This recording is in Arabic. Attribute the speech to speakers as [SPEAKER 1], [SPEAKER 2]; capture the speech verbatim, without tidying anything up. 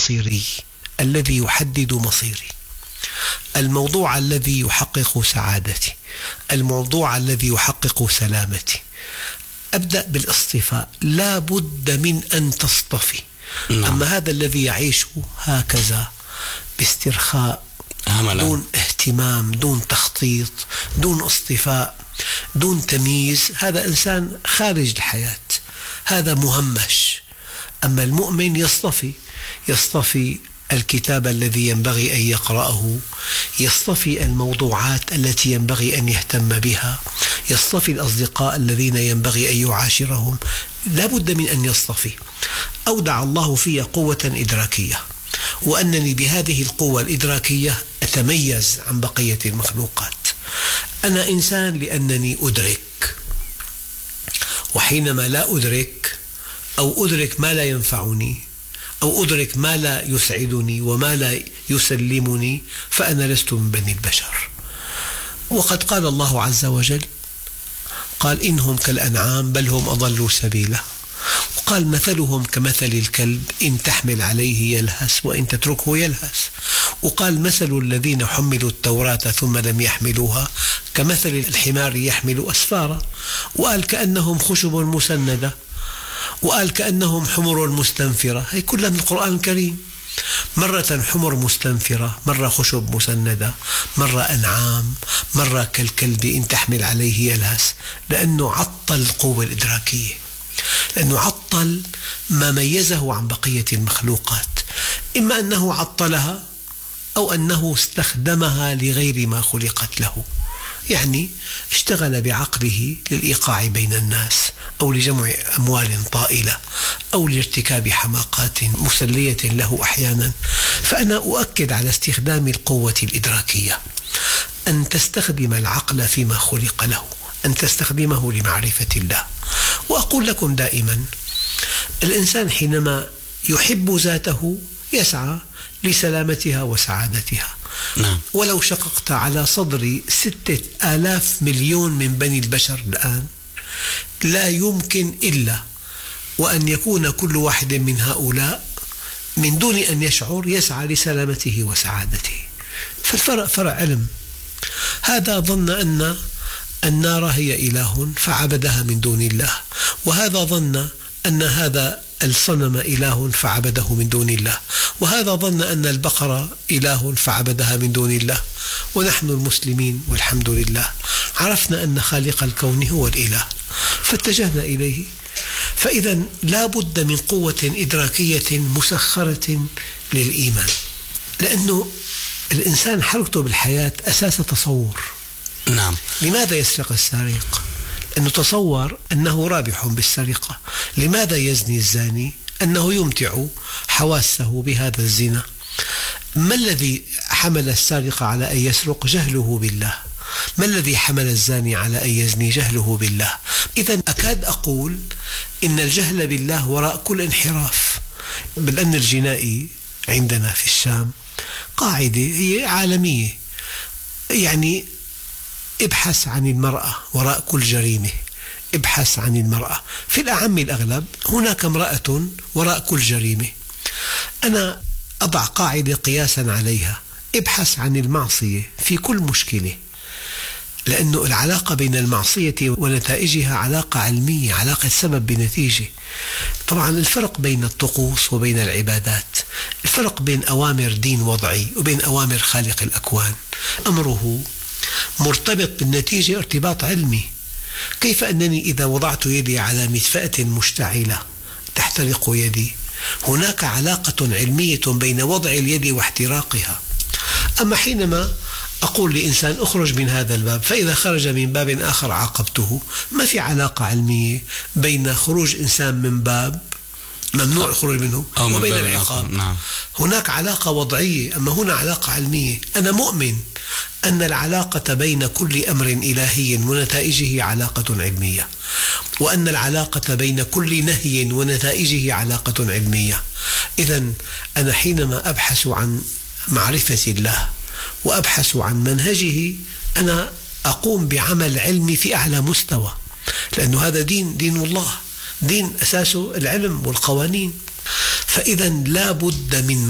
[SPEAKER 1] المصيري الذي يحدد مصيري، الموضوع الذي يحقق سعادتي، الموضوع الذي يحقق سلامتي. أبدأ بالاصطفاء، لا بد من أن تصطفي. نعم. أما هذا الذي يعيش هكذا باسترخاء، هملا. دون اهتمام، دون تخطيط، دون اصطفاء، دون تمييز، هذا إنسان خارج الحياة، هذا مهمش. أما المؤمن يصطفي، يصطفي الكتاب الذي ينبغي أن يقرأه، يصطفي الموضوعات التي ينبغي أن يهتم بها، يصطفي الأصدقاء الذين ينبغي أن يعاشرهم. لا بد من أن يصطفي. أودع الله في قوة إدراكية، وأنني بهذه القوة الإدراكية أتميز عن بقية المخلوقات. أنا إنسان لأنني أدرك، وحينما لا أدرك أو أدرك ما لا ينفعني أو أدرك ما لا يسعدني وما لا يسلمني فأنا لست من بني البشر. وقد قال الله عز وجل، قال إنهم كالأنعام بل هم أضلوا سبيلا، وقال مثلهم كمثل الكلب إن تحمل عليه يلهث وإن تتركه يلهث، وقال مثل الذين حملوا التوراة ثم لم يحملوها كمثل الحمار يحمل أسفارا، وقال كأنهم خشب مسندة، وقال كأنهم حمر مستنفرة. هي كلها من القرآن الكريم، مرة حمر مستنفرة، مرة خشب مسندة، مرة أنعام، مرة كالكلب إن تحمل عليه يلهث، لأنه عطل القوة الإدراكية، لأنه عطل ما ميزه عن بقية المخلوقات. إما أنه عطلها أو أنه استخدمها لغير ما خلقت له، يعني اشتغل بعقله للإيقاع بين الناس أو لجمع أموال طائلة أو لارتكاب حماقات مسلية له أحيانا. فأنا أؤكد على استخدام القوة الإدراكية، أن تستخدم العقل فيما خلق له، أن تستخدمه لمعرفة الله. وأقول لكم دائما، الإنسان حينما يحب ذاته يسعى لسلامتها وسعادتها. نعم. ولو شققت على صدر ستة آلاف مليون من بني البشر الآن، لا يمكن إلا وأن يكون كل واحد من هؤلاء من دون أن يشعر يسعى لسلامته وسعادته. فالفرق فرق علم. هذا ظن أن النار هي إله فعبدها من دون الله، وهذا ظن أن هذا الصنم إله فعبده من دون الله، وهذا ظن أن البقرة إله فعبدها من دون الله. ونحن المسلمين والحمد لله عرفنا أن خالق الكون هو الإله فاتجهنا إليه. فإذا لا بد من قوة إدراكية مسخرة للإيمان، لأنه الإنسان حركته بالحياة أساس تصور.
[SPEAKER 2] نعم.
[SPEAKER 1] لماذا يسرق السارق؟ أنه تصور أنه رابح بالسرقة. لماذا يزني الزاني؟ أنه يمتع حواسه بهذا الزنا. ما الذي حمل السارق على أن يسرق؟ جهله بالله. ما الذي حمل الزاني على أن يزني؟ جهله بالله. إذن أكاد أقول إن الجهل بالله وراء كل انحراف. بالأمن الجنائي عندنا في الشام قاعدة هي عالمية، يعني ابحث عن المرأة وراء كل جريمة، ابحث عن المرأة. في الأعم الأغلب هناك امرأة وراء كل جريمة. أنا أضع قاعدة قياسا عليها، ابحث عن المعصية في كل مشكلة، لأنه العلاقة بين المعصية ونتائجها علاقة علمية، علاقة سبب بنتيجة. طبعا الفرق بين الطقوس وبين العبادات، الفرق بين أوامر دين وضعي وبين أوامر خالق الأكوان، أمره مرتبط بالنتيجة ارتباط علمي. كيف أنني إذا وضعت يدي على مدفأة مشتعلة تحترق يدي، هناك علاقة علمية بين وضع اليد واحتراقها. أما حينما أقول لإنسان أخرج من هذا الباب فإذا خرج من باب آخر عاقبته، ما في علاقة علمية بين خروج إنسان من باب ممنوع الخروج منه وبين العقاب.
[SPEAKER 2] نعم.
[SPEAKER 1] هناك علاقة وضعية، أما هنا علاقة علمية. أنا مؤمن أن العلاقة بين كل أمر إلهي ونتائجه علاقة علمية، وأن العلاقة بين كل نهي ونتائجه علاقة علمية. إذن أنا حينما أبحث عن معرفة الله وأبحث عن منهجه، أنا أقوم بعمل علمي في أعلى مستوى، لأن هذا دين دين الله، دين أساسه العلم والقوانين. فإذا لا بد من